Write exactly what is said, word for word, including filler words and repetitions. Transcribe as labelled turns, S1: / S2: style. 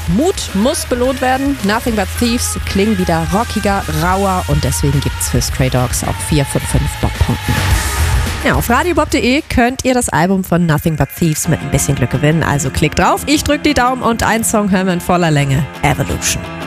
S1: Mut muss belohnt werden. Nothing But Thieves klingen wieder rockiger, rauer und deswegen gibt's für Stray Dogs auch vier von fünf Bob-Punkten. Ja, auf radiobob punkt de könnt ihr das Album von Nothing But Thieves mit ein bisschen Glück gewinnen. Also klickt drauf, ich drück die Daumen und einen Song hören wir in voller Länge. Evolution.